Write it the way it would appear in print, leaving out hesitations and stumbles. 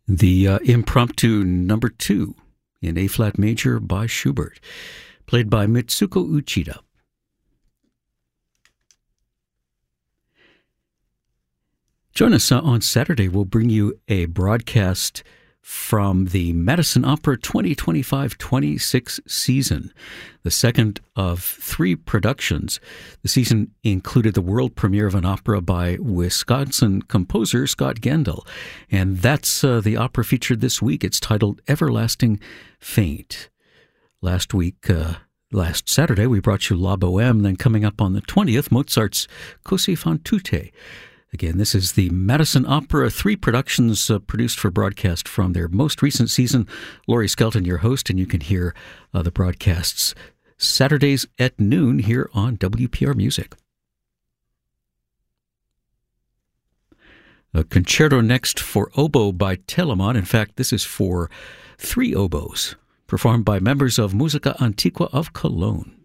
The Impromptu number 2 in A-flat major by Schubert, played by Mitsuko Uchida. Join us on Saturday. We'll bring you a broadcast from the Madison Opera 2025-26 season, the second of 3 productions. The season included the world premiere of an opera by Wisconsin composer Scott Gendel, and that's the opera featured this week. It's titled Everlasting Faint. Last Saturday, we brought you La Bohème, then coming up on the 20th, Mozart's Così fan tutte. Again, this is the Madison Opera, 3 productions produced for broadcast from their most recent season. Laurie Skelton, your host, and you can hear the broadcasts Saturdays at noon here on WPR Music. A concerto next for oboe by Telemann. In fact, this is for 3 oboes, performed by members of Musica Antiqua of Cologne.